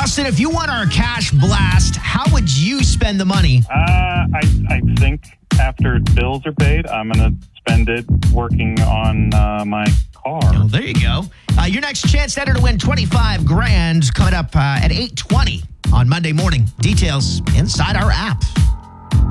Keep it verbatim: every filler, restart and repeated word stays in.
Dustin, if you won our cash blast, how would you spend the money? Uh, I, I think after bills are paid, I'm going to spend it working on uh, my car. Oh, there you go. Uh, your next chance to enter to win twenty-five grand coming up uh, at eight twenty on Monday morning. Details inside our app.